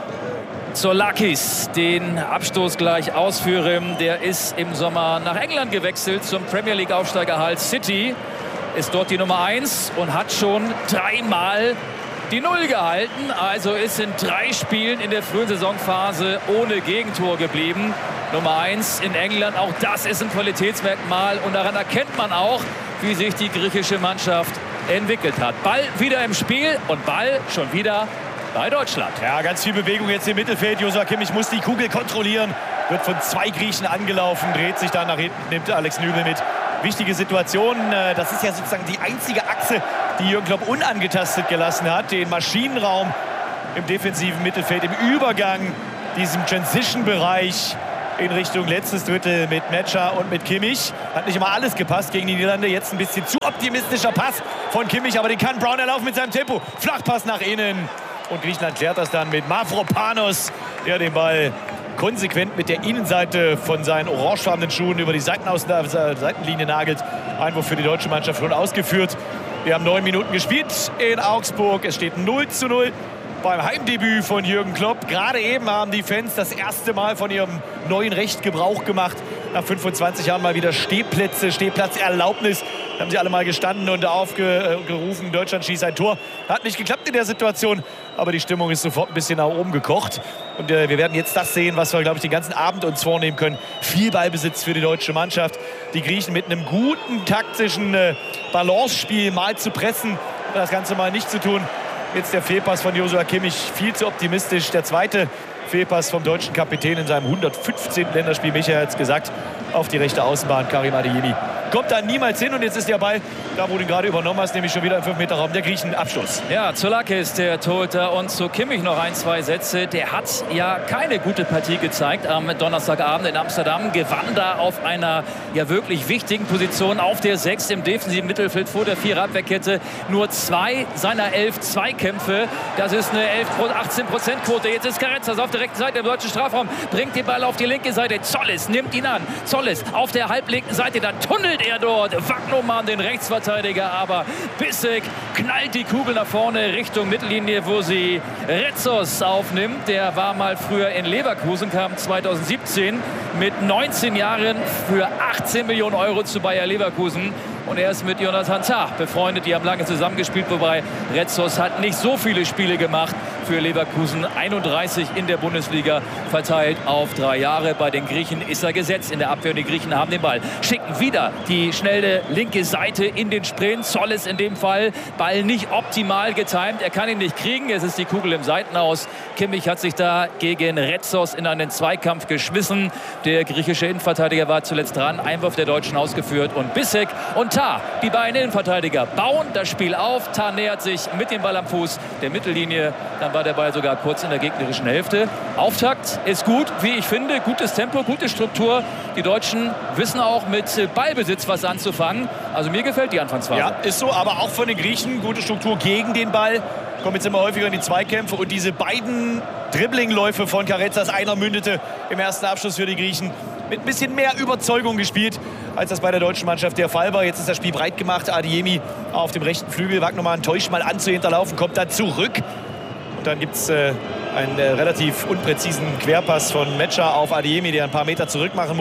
Zoulakis den Abstoß gleich ausführen. Der ist im Sommer nach England gewechselt zum Premier League Aufsteiger Hull City. Ist dort die Nummer eins und hat schon dreimal die Null gehalten. Also ist in drei Spielen in der frühen Saisonphase ohne Gegentor geblieben. Nummer eins in England, auch das ist ein Qualitätsmerkmal. Und daran erkennt man auch, wie sich die griechische Mannschaft entwickelt hat. Ball wieder im Spiel und Ball schon wieder bei Deutschland. Ja, ganz viel Bewegung jetzt im Mittelfeld. Joshua Kimmich muss die Kugel kontrollieren. Wird von zwei Griechen angelaufen, dreht sich dann nach hinten, nimmt Alex Nübel mit. Wichtige Situation. Das ist ja sozusagen die einzige Achse, die Jürgen Klopp unangetastet gelassen hat. Den Maschinenraum im defensiven Mittelfeld, im Übergang, diesem Transition-Bereich in Richtung letztes Drittel mit Metscher und mit Kimmich. Hat nicht immer alles gepasst gegen die Niederlande. Jetzt ein bisschen zu optimistischer Pass von Kimmich, aber den kann Brown erlaufen mit seinem Tempo. Flachpass nach innen. Und Griechenland klärt das dann mit Mavropanos, der den Ball konsequent mit der Innenseite von seinen orangefarbenen Schuhen über die Seitenaus Seitenlinie nagelt. Einwurf für die deutsche Mannschaft schon ausgeführt. Wir haben neun Minuten gespielt in Augsburg. Es steht null zu null. Beim Heimdebüt von Jürgen Klopp. Gerade eben haben die Fans das erste Mal von ihrem neuen Recht Gebrauch gemacht. Nach fünfundzwanzig Jahren mal wieder Stehplätze, Stehplatzerlaubnis. Da haben sie alle mal gestanden und aufgerufen, Deutschland schießt ein Tor. Hat nicht geklappt in der Situation, aber die Stimmung ist sofort ein bisschen nach oben gekocht. Und äh, wir werden jetzt das sehen, was wir, glaube ich, den ganzen Abend uns vornehmen können. Viel Ballbesitz für die deutsche Mannschaft. Die Griechen mit einem guten taktischen äh, Balance-Spiel mal zu pressen, das Ganze mal nicht zu tun. Jetzt der Fehlpass von Joshua Kimmich, viel zu optimistisch. Der zweite Fehlpass vom deutschen Kapitän in seinem hundertfünfzehnten Länderspiel, Michael hat es gesagt, auf die rechte Außenbahn, Karim Adeyemi. Kommt da niemals hin und jetzt ist der Ball, da wo du ihn gerade übernommen hast, nämlich schon wieder im fünf Meter Raum, der Griechen Abschluss. Ja, Zoulakis, der Torhüter, und zu Kimmich noch ein, zwei Sätze. Der hat ja keine gute Partie gezeigt am Donnerstagabend in Amsterdam. Gewann da auf einer ja wirklich wichtigen Position auf der sechs im defensiven Mittelfeld vor der Vierer-Abwehrkette. Nur zwei seiner elf Zweikämpfe. Das ist eine achtzehn Prozent Quote. Jetzt ist Carrezzas auf der rechten Seite im deutschen Strafraum. Bringt den Ball auf die linke Seite. Zollis nimmt ihn an. Zollis auf der halblinken Seite. Dann tunnelt er dort. Wagnumann, den Rechtsverteidiger. Aber Bissek knallt die Kugel nach vorne Richtung Mittellinie, wo sie Retzos aufnimmt. Der war mal früher in Leverkusen, kam zweitausendsiebzehn mit neunzehn Jahren für achtzehn Millionen Euro zu Bayer Leverkusen. Und er ist mit Jonathan Tah befreundet. Die haben lange zusammengespielt, wobei Retzos hat nicht so viele Spiele gemacht für Leverkusen. einunddreißig in der Bundesliga verteilt auf drei Jahre. Bei den Griechen ist er gesetzt in der Abwehr. Und die Griechen haben den Ball. Schicken wieder die schnelle linke Seite in den Sprint. Zollis in dem Fall. Ball nicht optimal getimt. Er kann ihn nicht kriegen. Es ist die Kugel im Seitenaus. Kimmich hat sich da gegen Retzos in einen Zweikampf geschmissen. Der griechische Innenverteidiger war zuletzt dran. Einwurf der Deutschen ausgeführt. Und Bissek und Tah, die beiden Innenverteidiger, bauen das Spiel auf. Tah nähert sich mit dem Ball am Fuß der Mittellinie. Dann war der Ball sogar kurz in der gegnerischen Hälfte. Auftakt ist gut, wie ich finde. Gutes Tempo, gute Struktur. Die Deutschen wissen auch mit Ballbesitz was anzufangen. Also mir gefällt die Anfangsphase. Ja, ist so, aber auch von den Griechen gute Struktur gegen den Ball. Kommen jetzt immer häufiger in die Zweikämpfe. Und diese beiden Dribbling-Läufe von Carrezzas, einer mündete im ersten Abschluss für die Griechen. Mit ein bisschen mehr Überzeugung gespielt, als das bei der deutschen Mannschaft der Fall war. Jetzt ist das Spiel breit gemacht. Adeyemi auf dem rechten Flügel. Wagnumann täuscht mal an zu hinterlaufen, kommt dann zurück. Und dann gibt es äh, einen äh, relativ unpräzisen Querpass von Metscher auf Adeyemi, der ein paar Meter zurück machen muss.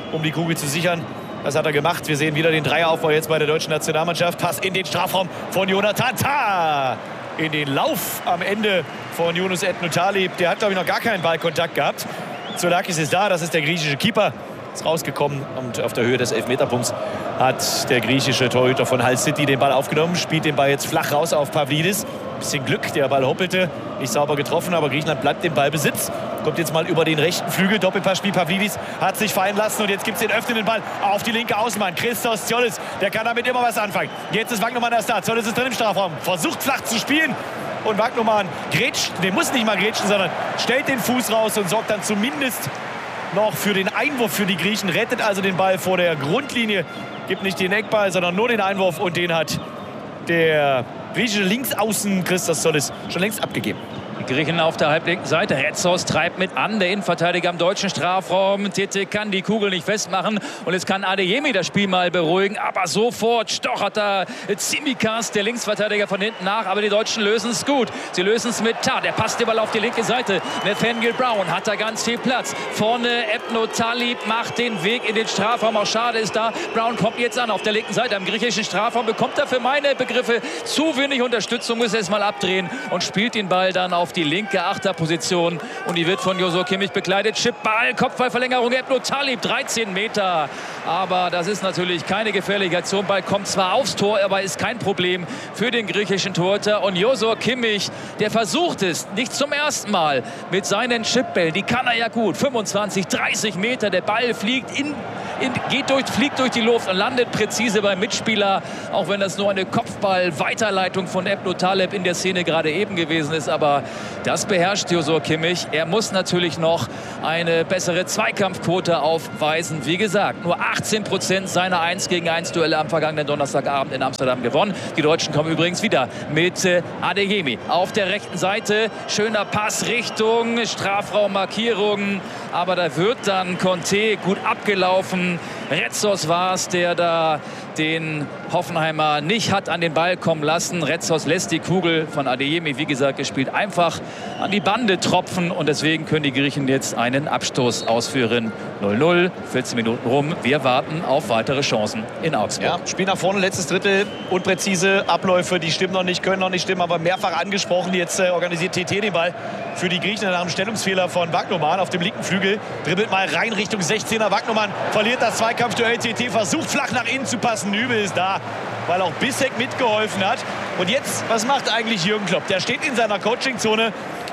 um die Kugel zu sichern. Das hat er gemacht. Wir sehen wieder den Dreieraufbau jetzt bei der deutschen Nationalmannschaft. Pass in den Strafraum von Jonathan Tah. In den Lauf am Ende von Yunus Etnu Talip. Der hat, glaube ich, noch gar keinen Ballkontakt gehabt. Zoulakis ist da, das ist der griechische Keeper. Ist rausgekommen und auf der Höhe des Elfmeterpunkts hat der griechische Torhüter von Hull City den Ball aufgenommen. Spielt den Ball jetzt flach raus auf Pavlidis. Bisschen Glück, der Ball hoppelte. Nicht sauber getroffen, aber Griechenland bleibt im Ballbesitz. Kommt jetzt mal über den rechten Flügel. Doppelpassspiel. Pavlidis hat sich fallen lassen und jetzt gibt es den öffnenden Ball auf die linke Außenbahn. Christos Tsiollis, der kann damit immer was anfangen. Jetzt ist Wagnumann erst da. Tsiollis ist drin im Strafraum. Versucht flach zu spielen. Und Wagnumann grätscht, der muss nicht mal grätschen, sondern stellt den Fuß raus und sorgt dann zumindest noch für den Einwurf für die Griechen. Rettet also den Ball vor der Grundlinie. Gibt nicht den Eckball, sondern nur den Einwurf. Und den hat der griechische Linksaußen Christos Tsiollis schon längst abgegeben. Die Griechen auf der halblinken Seite. Retzos treibt mit an. Der Innenverteidiger im deutschen Strafraum. Tete kann die Kugel nicht festmachen. Und jetzt kann Adeyemi das Spiel mal beruhigen. Aber sofort stochert da Tsimikas, der Linksverteidiger, von hinten nach. Aber die Deutschen lösen es gut. Sie lösen es mit Tah. Der passt den Ball auf die linke Seite. Nathaniel Brown hat da ganz viel Platz. Vorne Etnu Talip macht den Weg in den Strafraum. Auch schade ist da. Brown kommt jetzt an auf der linken Seite. Am griechischen Strafraum bekommt er für meine Begriffe zu wenig Unterstützung. Muss erst mal abdrehen und spielt den Ball dann auf die linke Achterposition. Und die wird von Joshua Kimmich begleitet. Chipball, Kopfballverlängerung. Etnu Talip, dreizehn Meter. Aber das ist natürlich keine gefährliche Aktion. Ball kommt zwar aufs Tor, aber ist kein Problem für den griechischen Torhüter. Und Joshua Kimmich, der versucht es nicht zum ersten Mal mit seinen Chipbällen. Die kann er ja gut. fünfundzwanzig, dreißig Meter. Der Ball fliegt in, in, geht durch, fliegt durch die Luft und landet präzise beim Mitspieler. Auch wenn das nur eine Kopfball-Weiterleitung von Etnu Talip in der Szene gerade eben gewesen ist. Aber das beherrscht Joshua Kimmich. Er muss natürlich noch eine bessere Zweikampfquote aufweisen. Wie gesagt, nur achtzehn Prozent seiner eins gegen eins Duelle am vergangenen Donnerstagabend in Amsterdam gewonnen. Die Deutschen kommen übrigens wieder mit äh, Adeyemi auf der rechten Seite. Schöner Pass Richtung Strafraummarkierung. Aber da wird dann Conte gut abgelaufen. Retzos war es, der da den Hoffenheimer nicht hat an den Ball kommen lassen. Retzos lässt die Kugel von Adeyemi, wie gesagt, gespielt, einfach an die Bande tropfen. Und deswegen können die Griechen jetzt einen Abstoß ausführen. null null, vierzehn Minuten rum. Wir warten auf weitere Chancen in Augsburg. Ja, Spiel nach vorne, letztes Drittel. Unpräzise Abläufe, die stimmen noch nicht, können noch nicht stimmen, aber mehrfach angesprochen. Jetzt äh, organisiert T T den Ball für die Griechen nach einem Stellungsfehler von Wagnumann auf dem linken Flügel. Dribbelt mal rein Richtung sechzehner. Wagnumann verliert das Zweikampfduell. T T versucht flach nach innen zu passen. Nübel ist da, weil auch Bissek mitgeholfen hat. Und jetzt, was macht eigentlich Jürgen Klopp? Der steht in seiner Coachingzone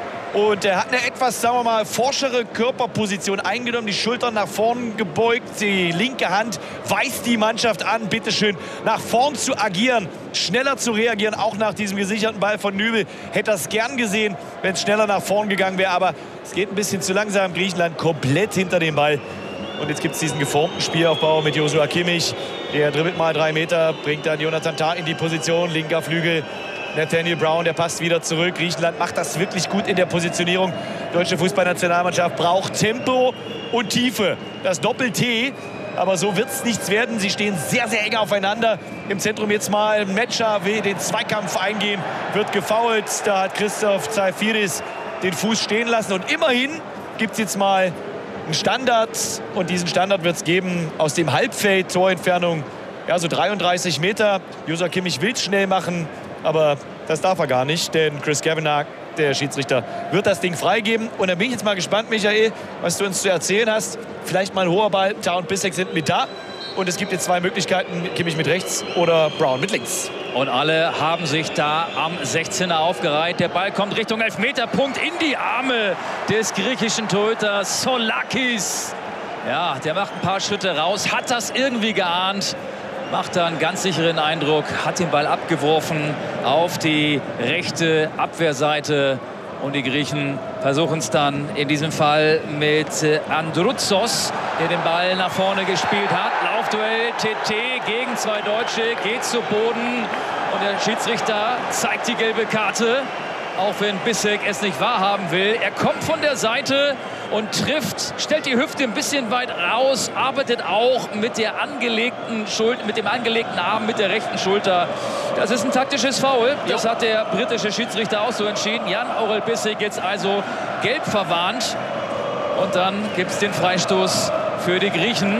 und er hat eine etwas, sagen wir mal, forschere Körperposition eingenommen, die Schultern nach vorn gebeugt, die linke Hand weist die Mannschaft an, bitteschön nach vorn zu agieren, schneller zu reagieren, auch nach diesem gesicherten Ball von Nübel. Hätte das gern gesehen, wenn es schneller nach vorn gegangen wäre, aber es geht ein bisschen zu langsam. Griechenland komplett hinter dem Ball. Und jetzt gibt es diesen geformten Spielaufbau mit Joshua Kimmich. Der dribbelt mal drei Meter, bringt dann Jonathan Tah in die Position, linker Flügel. Nathaniel Brown, der passt wieder zurück. Griechenland macht das wirklich gut in der Positionierung. Die deutsche Fußballnationalmannschaft braucht Tempo und Tiefe. Das Doppel-T. Aber so wird es nichts werden. Sie stehen sehr, sehr eng aufeinander. Im Zentrum jetzt mal Metscher will den Zweikampf eingehen. Wird gefoult. Da hat Christoph Tsafiris den Fuß stehen lassen. Und immerhin gibt es jetzt mal einen Standard. Und diesen Standard wird es geben aus dem Halbfeld. Torentfernung, ja, so dreiunddreißig Meter. Joshua Kimmich will es schnell machen. Aber das darf er gar nicht, denn Chris Kavanagh, der Schiedsrichter, wird das Ding freigeben. Und da bin ich jetzt mal gespannt, Michael, was du uns zu erzählen hast. Vielleicht mal ein hoher Ball. Tah und Bissek sind mit da. Und es gibt jetzt zwei Möglichkeiten, Kimmich mit rechts oder Brown mit links. Und alle haben sich da am sechzehner aufgereiht. Der Ball kommt Richtung Elfmeterpunkt in die Arme des griechischen Torhüters Zoulakis. Ja, der macht ein paar Schritte raus, hat das irgendwie geahnt. Macht da einen ganz sicheren Eindruck, hat den Ball abgeworfen auf die rechte Abwehrseite. Und die Griechen versuchen es dann in diesem Fall mit Androutsos, der den Ball nach vorne gespielt hat. Laufduell, T T gegen zwei Deutsche, geht zu Boden. Und der Schiedsrichter zeigt die gelbe Karte. Auch wenn Bissek es nicht wahrhaben will. Er kommt von der Seite und trifft, stellt die Hüfte ein bisschen weit raus, arbeitet auch mit der angelegten Schulter, mit dem angelegten Arm, mit der rechten Schulter. Das ist ein taktisches Foul. Das hat der britische Schiedsrichter auch so entschieden. Jan-Orel Bissek jetzt also gelb verwarnt. Und dann gibt es den Freistoß für die Griechen.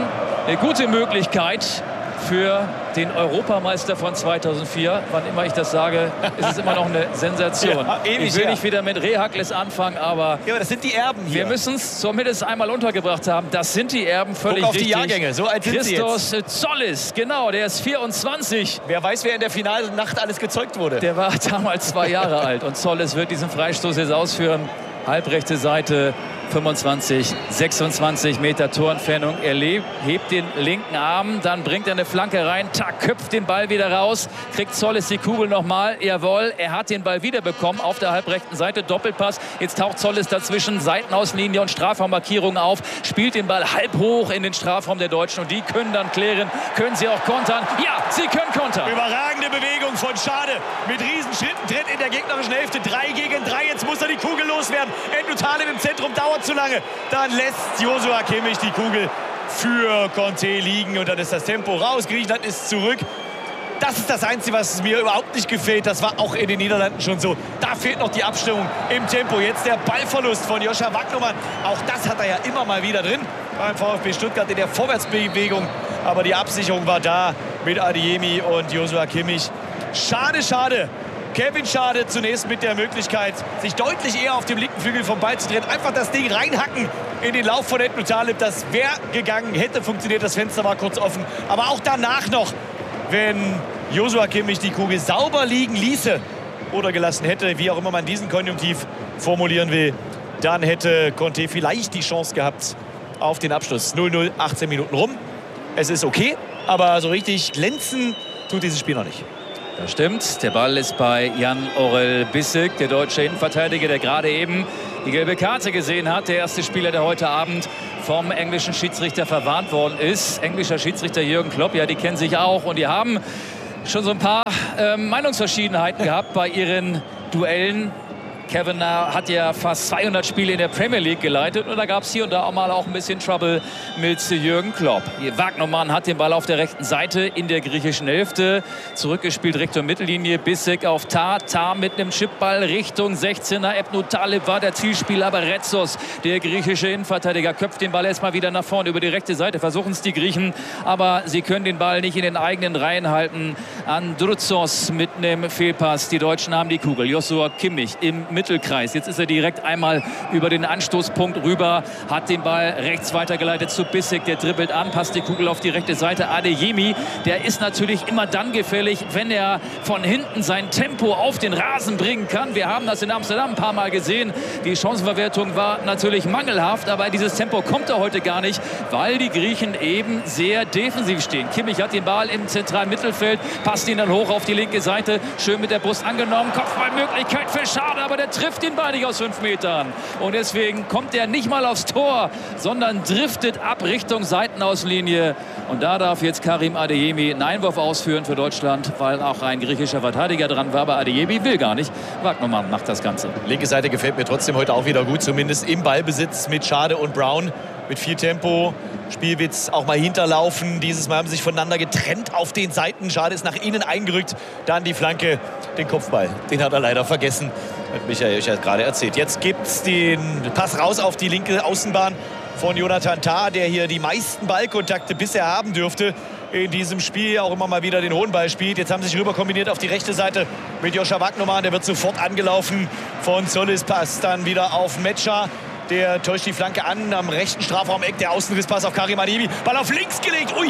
eine gute Möglichkeit für den Europameister von zweitausendvier. Wann immer ich das sage, ist es immer noch eine Sensation. Ja, ewig, ich will ja. nicht wieder mit Rehakles anfangen, aber, ja, aber das sind die Erben hier. Wir müssen es zumindest einmal untergebracht haben. Das sind die Erben, völlig Guck auf richtig. Die Jahrgänge, so alt sind Christos sie jetzt. Zollis, genau, der ist vierundzwanzig. Wer weiß, wer in der Finalnacht alles gezeugt wurde. Der war damals zwei Jahre alt und Zollis wird diesen Freistoß jetzt ausführen. Halbrechte Seite, fünfundzwanzig, sechsundzwanzig Meter Torentfernung. Er hebt den linken Arm, dann bringt er eine Flanke rein, tack, köpft den Ball wieder raus, kriegt Zollis die Kugel nochmal. Jawohl, er hat den Ball wieder bekommen auf der halbrechten Seite, Doppelpass. Jetzt taucht Zollis dazwischen, Seitenauslinie und Strafraummarkierung auf, spielt den Ball halb hoch in den Strafraum der Deutschen und die können dann klären. Können sie auch kontern? Ja, sie können kontern. Überragende Bewegung von Schade mit Riesenschritten, tritt in der gegnerischen Hälfte, drei gegen drei. Jetzt muss er die Kugel loswerden. Endo Taleb im Zentrum, dauert zu lange. Dann lässt Joshua Kimmich die Kugel für Conte liegen und dann ist das Tempo raus. Griechenland ist zurück. Das ist das Einzige, was mir überhaupt nicht gefällt. Das war auch in den Niederlanden schon so. Da fehlt noch die Abstimmung im Tempo. Jetzt der Ballverlust von Joscha Wagnumann. Auch das hat er ja immer mal wieder drin beim VfB Stuttgart in der Vorwärtsbewegung. Aber die Absicherung war da mit Adeyemi und Joshua Kimmich. Schade, schade. Kevin Schade zunächst mit der Möglichkeit, sich deutlich eher auf dem linken Flügel vom Ball zu drehen. Einfach das Ding reinhacken in den Lauf von Endo Taleb. Das wäre gegangen, hätte funktioniert. Das Fenster war kurz offen. Aber auch danach noch, wenn Joshua Kimmich die Kugel sauber liegen ließe oder gelassen hätte, wie auch immer man diesen Konjunktiv formulieren will, dann hätte Conte vielleicht die Chance gehabt auf den Abschluss. null null, achtzehn Minuten rum. Es ist okay, aber so richtig glänzen tut dieses Spiel noch nicht. Das stimmt. Der Ball ist bei Jan-Orel Bissek, der deutsche Innenverteidiger, der gerade eben die gelbe Karte gesehen hat. Der erste Spieler, der heute Abend vom englischen Schiedsrichter verwarnt worden ist. Englischer Schiedsrichter Jürgen Klopp, ja, die kennen sich auch. Und die haben schon so ein paar äh, Meinungsverschiedenheiten gehabt bei ihren Duellen. Kevin hat ja fast zweihundert Spiele in der Premier League geleitet und da gab es hier und da auch mal auch ein bisschen Trouble mit Jürgen Klopp. Wagnumann hat den Ball auf der rechten Seite in der griechischen Hälfte zurückgespielt Richtung Mittellinie. Bissek auf Tar, Tar mit einem Chipball Richtung sechzehner. Endo Taleb war der Zielspieler, aber Retsos, der griechische Innenverteidiger, köpft den Ball erstmal wieder nach vorne über die rechte Seite. Versuchen es die Griechen, aber sie können den Ball nicht in den eigenen Reihen halten. Androuzos mit einem Fehlpass. Die Deutschen haben die Kugel. Joshua Kimmich im Mittelkreis. Jetzt ist er direkt einmal über den Anstoßpunkt rüber, hat den Ball rechts weitergeleitet zu Bissek, der dribbelt an, passt die Kugel auf die rechte Seite. Adeyemi, der ist natürlich immer dann gefährlich, wenn er von hinten sein Tempo auf den Rasen bringen kann. Wir haben das in Amsterdam ein paar Mal gesehen. Die Chancenverwertung war natürlich mangelhaft, aber dieses Tempo kommt er heute gar nicht, weil die Griechen eben sehr defensiv stehen. Kimmich hat den Ball im zentralen Mittelfeld, passt ihn dann hoch auf die linke Seite, schön mit der Brust angenommen, Kopfballmöglichkeit für Schade, aber der trifft den Ball nicht aus fünf Metern. Und deswegen kommt er nicht mal aufs Tor, sondern driftet ab Richtung Seitenauslinie. Und da darf jetzt Karim Adeyemi einen Einwurf ausführen für Deutschland, weil auch ein griechischer Verteidiger dran war. Aber Adeyemi will gar nicht. Wagnumann macht das Ganze. Linke Seite gefällt mir trotzdem heute auch wieder gut, zumindest im Ballbesitz mit Schade und Brown. Mit viel Tempo, Spielwitz, auch mal hinterlaufen. Dieses Mal haben sie sich voneinander getrennt auf den Seiten. Schade ist nach innen eingerückt. Dann die Flanke, den Kopfball. Den hat er leider vergessen. Hat Michael euch ja gerade erzählt. Jetzt gibt es den Pass raus auf die linke Außenbahn von Jonathan Tah, der hier die meisten Ballkontakte bisher haben dürfte in diesem Spiel, auch immer mal wieder den hohen Ball spielt. Jetzt haben sie sich rüber kombiniert auf die rechte Seite mit Joscha Wagnumann. Der wird sofort angelaufen von Zollis. Pass dann wieder auf Metscher. Der täuscht die Flanke an am rechten Strafraum-Eck. Der Außenrisspass auf Karim Adeyemi. Ball auf links gelegt. Ui!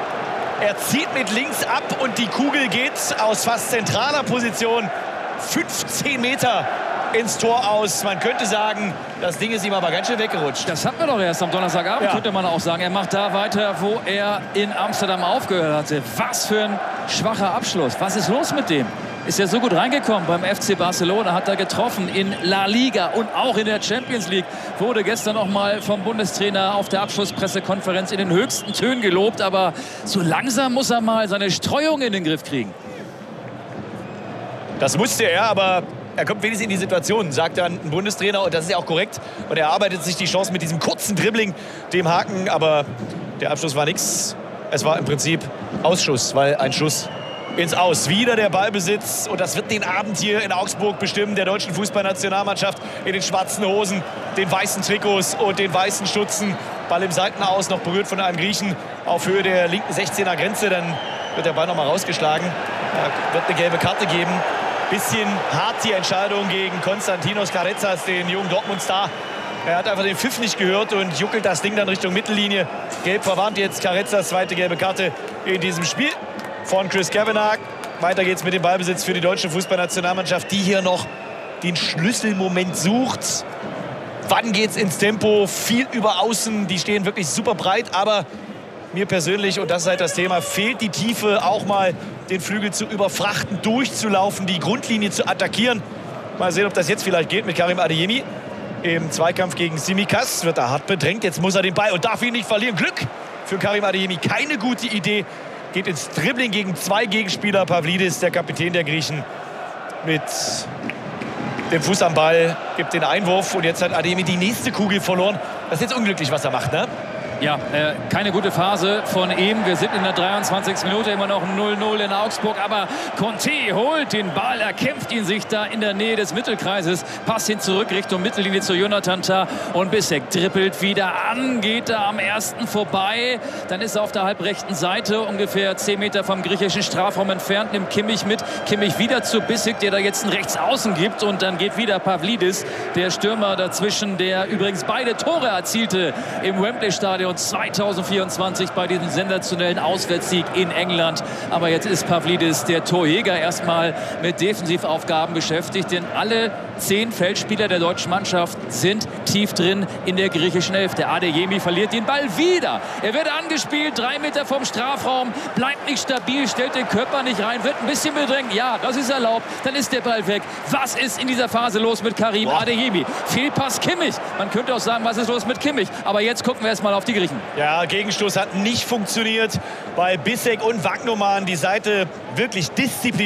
Er zieht mit links ab und die Kugel geht aus fast zentraler Position fünfzehn Meter ins Tor aus. Man könnte sagen, das Ding ist ihm aber ganz schön weggerutscht. Das hatten wir doch erst am Donnerstagabend, ja. Könnte man auch sagen. Er macht da weiter, wo er in Amsterdam aufgehört hatte. Was für ein schwacher Abschluss. Was ist los mit dem? Ist ja so gut reingekommen beim F C Barcelona, hat er getroffen in La Liga und auch in der Champions League. Wurde gestern noch mal vom Bundestrainer auf der Abschlusspressekonferenz in den höchsten Tönen gelobt. Aber so langsam muss er mal seine Streuung in den Griff kriegen. Das musste er, aber er kommt wenigstens in die Situation, sagt dann ein Bundestrainer, und das ist ja auch korrekt. Und er arbeitet sich die Chance mit diesem kurzen Dribbling, dem Haken, aber der Abschluss war nichts. Es war im Prinzip Ausschuss, weil ein Schuss ins Aus. Wieder der Ballbesitz und das wird den Abend hier in Augsburg bestimmen, der deutschen Fußballnationalmannschaft in den schwarzen Hosen, den weißen Trikots und den weißen Stutzen. Ball im Seitenaus, noch berührt von einem Griechen auf Höhe der linken sechzehner Grenze. Dann wird der Ball noch mal rausgeschlagen. Da wird eine gelbe Karte geben. Bisschen hart die Entscheidung gegen Konstantinos Carezas, den jungen Dortmund-Star. Er hat einfach den Pfiff nicht gehört und juckelt das Ding dann Richtung Mittellinie. Gelb verwarnt jetzt Carezas, zweite gelbe Karte in diesem Spiel von Chris Kavanagh. Weiter geht's mit dem Ballbesitz für die deutsche Fußballnationalmannschaft, die hier noch den Schlüsselmoment sucht. Wann geht's ins Tempo? Viel über Außen, die stehen wirklich super breit, aber mir persönlich, und das ist halt das Thema, fehlt die Tiefe, auch mal den Flügel zu überfrachten, durchzulaufen, die Grundlinie zu attackieren. Mal sehen, ob das jetzt vielleicht geht mit Karim Adeyemi. Im Zweikampf gegen Tsimikas wird er hart bedrängt. Jetzt muss er den Ball und darf ihn nicht verlieren. Glück für Karim Adeyemi. Keine gute Idee. Geht ins Dribbling gegen zwei Gegenspieler. Pavlidis, der Kapitän der Griechen, mit dem Fuß am Ball, gibt den Einwurf. Und jetzt hat Adeyemi die nächste Kugel verloren. Das ist jetzt unglücklich, was er macht, ne? Ja, äh, keine gute Phase von ihm. Wir sind in der dreiundzwanzigsten Minute, immer noch null null in Augsburg. Aber Conte holt den Ball, er kämpft ihn sich da in der Nähe des Mittelkreises. Passt hin zurück Richtung Mittellinie zu Jonathan Tah. Und Bissek dribbelt wieder an, geht da am ersten vorbei. Dann ist er auf der halbrechten Seite, ungefähr zehn Meter vom griechischen Strafraum entfernt. Nimmt Kimmich mit. Kimmich wieder zu Bissek, der da jetzt einen Rechtsaußen gibt. Und dann geht wieder Pavlidis, der Stürmer dazwischen, der übrigens beide Tore erzielte im Wembley-Stadion zweitausendvierundzwanzig bei diesem sensationellen Auswärtssieg in England. Aber jetzt ist Pavlidis, der Torjäger, erstmal mit Defensivaufgaben beschäftigt, denn alle zehn Feldspieler der deutschen Mannschaft sind tief drin in der griechischen Elf. Der Adeyemi verliert den Ball wieder. Er wird angespielt, drei Meter vom Strafraum, bleibt nicht stabil, stellt den Körper nicht rein, wird ein bisschen bedrängt. Ja, das ist erlaubt. Dann ist der Ball weg. Was ist in dieser Phase los mit Karim Boah. Adeyemi? Fehlpass Kimmich. Man könnte auch sagen, was ist los mit Kimmich? Aber jetzt gucken wir erstmal auf die Griechen. Ja, Gegenstoß hat nicht funktioniert, weil Bissek und Wagnumann die Seite wirklich diszipliniert